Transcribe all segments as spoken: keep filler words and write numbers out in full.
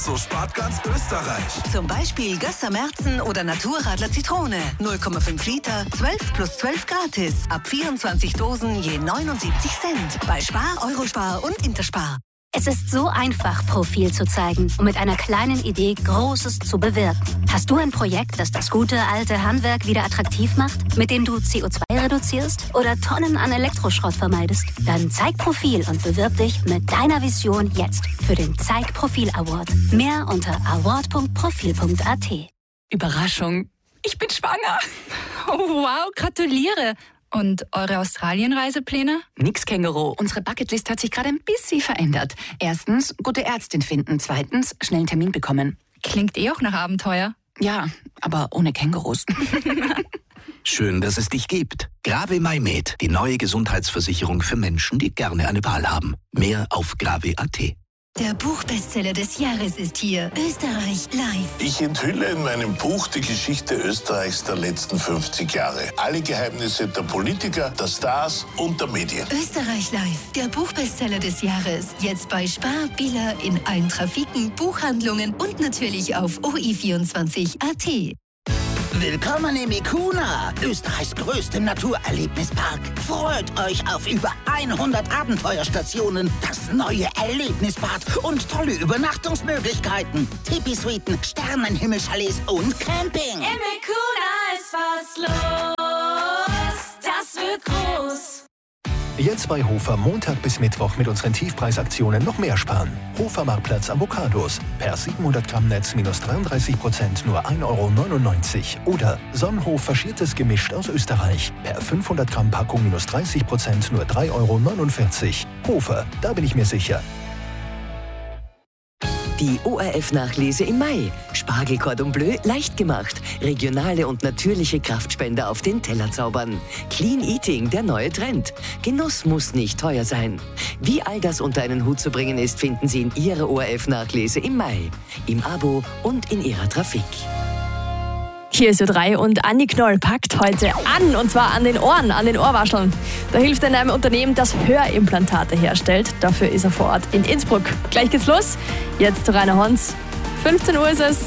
So spart ganz Österreich. Zum Beispiel Gösser Märzen oder Naturradler Zitrone. null Komma fünf Liter, zwölf plus zwölf gratis. Ab vierundzwanzig Dosen je neunundsiebzig Cent. Bei Spar, Eurospar und Interspar. Es ist so einfach, Profil zu zeigen und mit einer kleinen Idee Großes zu bewirken. Hast du ein Projekt, das das gute alte Handwerk wieder attraktiv macht, mit dem du C O zwei reduzierst oder Tonnen an Elektroschrott vermeidest? Dann zeig Profil und bewirb dich mit deiner Vision jetzt für den Zeig Profil Award. Mehr unter award punkt profil punkt a t. Überraschung, ich bin schwanger. Oh, wow, gratuliere. Und eure Australien-Reisepläne? Nix, Känguru. Unsere Bucketlist hat sich gerade ein bisschen verändert. Erstens, gute Ärztin finden. Zweitens, schnell einen Termin bekommen. Klingt eh auch nach Abenteuer. Ja, aber ohne Kängurus. Schön, dass es dich gibt. Grave MyMed, die neue Gesundheitsversicherung für Menschen, die gerne eine Wahl haben. Mehr auf grave punkt a t. Der Buchbestseller des Jahres ist hier. Österreich live. Ich enthülle in meinem Buch die Geschichte Österreichs der letzten fünfzig Jahre. Alle Geheimnisse der Politiker, der Stars und der Medien. Österreich live. Der Buchbestseller des Jahres. Jetzt bei Spar, Billa, in allen Trafiken, Buchhandlungen und natürlich auf o i vierundzwanzig punkt a t. Willkommen im Ikuna, Österreichs größtem Naturerlebnispark. Freut euch auf über hundert Abenteuerstationen, das neue Erlebnisbad und tolle Übernachtungsmöglichkeiten. Tipi-Suiten, Sternenhimmelchalets und Camping. Im Ikuna ist was los, das wird groß. Jetzt bei Hofer Montag bis Mittwoch mit unseren Tiefpreisaktionen noch mehr sparen. Hofer Marktplatz Avocados. Per siebenhundert Gramm Netz minus dreiunddreißig Prozent nur ein Euro neunundneunzig. Oder Sonnenhof faschiertes Gemischt aus Österreich. Per fünfhundert Gramm Packung minus dreißig Prozent nur drei Euro neunundvierzig. Hofer, da bin ich mir sicher. Die O R F-Nachlese im Mai. Spargel Cordon Bleu leicht gemacht. Regionale und natürliche Kraftspender auf den Teller zaubern. Clean Eating, der neue Trend. Genuss muss nicht teuer sein. Wie all das unter einen Hut zu bringen ist, finden Sie in Ihrer O R F-Nachlese im Mai. Im Abo und in Ihrer Trafik. Hier ist Ö drei und Anni Knoll packt heute an, und zwar an den Ohren, an den Ohrwascheln. Da hilft er in einem Unternehmen, das Hörimplantate herstellt. Dafür ist er vor Ort in Innsbruck. Gleich geht's los. Jetzt zu Rainer Hons. fünfzehn Uhr ist es.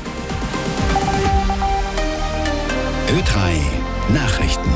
Ö drei Nachrichten.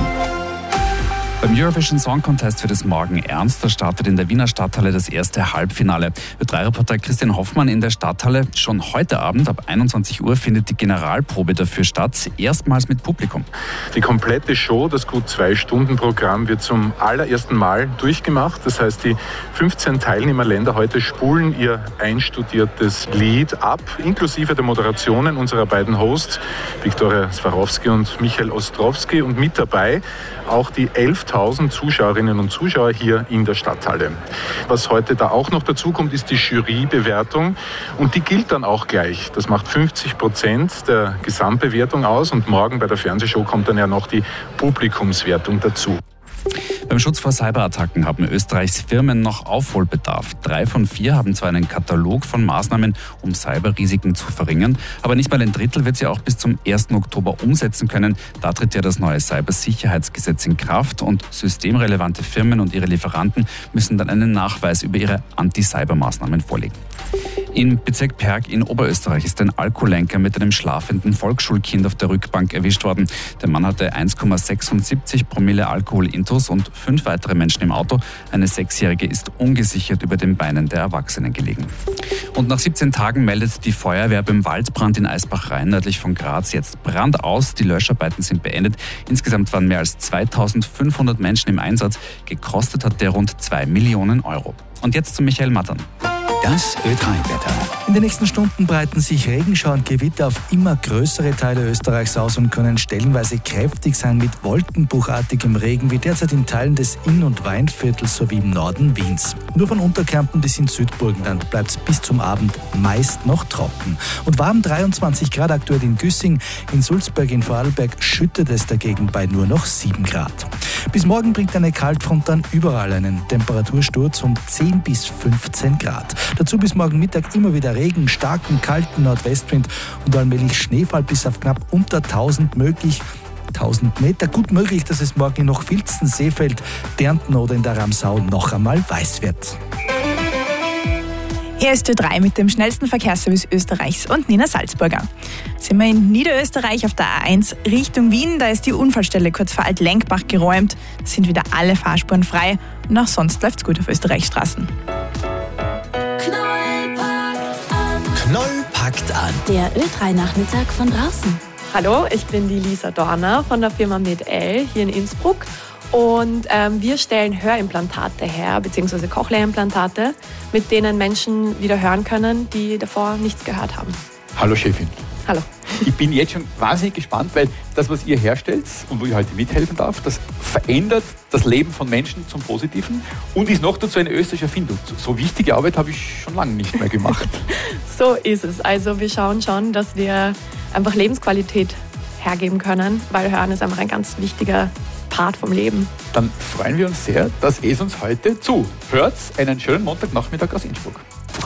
Beim Eurovision Song Contest wird es morgen ernst. Da startet in der Wiener Stadthalle das erste Halbfinale. Ö drei Reporter Christian Hoffmann in der Stadthalle. Schon heute Abend ab einundzwanzig Uhr findet die Generalprobe dafür statt. Erstmals mit Publikum. Die komplette Show, das gut zwei Stunden Programm, wird zum allerersten Mal durchgemacht. Das heißt, die fünfzehn Teilnehmerländer heute spulen ihr einstudiertes Lied ab, inklusive der Moderationen unserer beiden Hosts, Viktoria Swarovski und Michael Ostrowski. Und mit dabei auch die elftausend Zuschauerinnen und Zuschauer hier in der Stadthalle. Was heute da auch noch dazu kommt, ist die Jurybewertung. Und die gilt dann auch gleich. Das macht fünfzig Prozent der Gesamtbewertung aus. Und morgen bei der Fernsehshow kommt dann ja noch die Publikumswertung dazu. Beim Schutz vor Cyberattacken haben Österreichs Firmen noch Aufholbedarf. Drei von vier haben zwar einen Katalog von Maßnahmen, um Cyberrisiken zu verringern, aber nicht mal ein Drittel wird sie auch bis zum ersten Oktober umsetzen können. Da tritt ja das neue Cybersicherheitsgesetz in Kraft und systemrelevante Firmen und ihre Lieferanten müssen dann einen Nachweis über ihre Anti-Cyber-Maßnahmen vorlegen. Im Bezirk Perg in Oberösterreich ist ein Alkoholenker mit einem schlafenden Volksschulkind auf der Rückbank erwischt worden. Der Mann hatte eins Komma sechsundsiebzig Promille Alkohol intus und fünf weitere Menschen im Auto. Eine Sechsjährige ist ungesichert über den Beinen der Erwachsenen gelegen. Und nach siebzehn Tagen meldet die Feuerwehr beim Waldbrand in Eisbach-Rhein nördlich von Graz jetzt Brand aus. Die Löscharbeiten sind beendet. Insgesamt waren mehr als zweitausendfünfhundert Menschen im Einsatz. Gekostet hat der rund zwei Millionen Euro. Und jetzt zu Michael Mattern. Das Ö drei Wetter. In den nächsten Stunden breiten sich Regenschauer und Gewitter auf immer größere Teile Österreichs aus und können stellenweise kräftig sein mit wolkenbruchartigem Regen, wie derzeit in Teilen des Inn- und Weinviertels sowie im Norden Wiens. Nur von Unterkärnten bis ins Südburgenland bleibt es bis zum Abend meist noch trocken. Und warm dreiundzwanzig Grad aktuell in Güssing, in Sulzberg in Vorarlberg schüttet es dagegen bei nur noch sieben Grad. Bis morgen bringt eine Kaltfront dann überall einen Temperatursturz um zehn bis fünfzehn Grad. Dazu bis morgen Mittag immer wieder Regen, starken, kalten Nordwestwind und allmählich Schneefall bis auf knapp unter tausend möglich. tausend Meter. Gut möglich, dass es morgen noch Vilzen, Seefeld, Därnten oder in der Ramsau noch einmal weiß wird. Hier ist Ö drei mit dem schnellsten Verkehrsservice Österreichs und Nina Salzburger. Sind wir in Niederösterreich auf der A eins Richtung Wien, da ist die Unfallstelle kurz vor Alt-Lenkbach geräumt. Es sind wieder alle Fahrspuren frei und auch sonst läuft's gut auf Österreichs Straßen. Knoll packt an. Der Ö drei Nachmittag von draußen. Hallo, ich bin die Lisa Dorner von der Firma MedL hier in Innsbruck. Und ähm, wir stellen Hörimplantate her, beziehungsweise Cochlea-Implantate, mit denen Menschen wieder hören können, die davor nichts gehört haben. Hallo Chefin. Hallo. Ich bin jetzt schon wahnsinnig gespannt, weil das, was ihr herstellt und wo ich heute mithelfen darf, das verändert das Leben von Menschen zum Positiven und ist noch dazu eine österreichische Erfindung. So wichtige Arbeit habe ich schon lange nicht mehr gemacht. So ist es. Also wir schauen schon, dass wir einfach Lebensqualität hergeben können, weil Hören ist einfach ein ganz wichtiger Part vom Leben. Dann freuen wir uns sehr, dass es uns heute zu. Hört's einen schönen Montagnachmittag aus Innsbruck.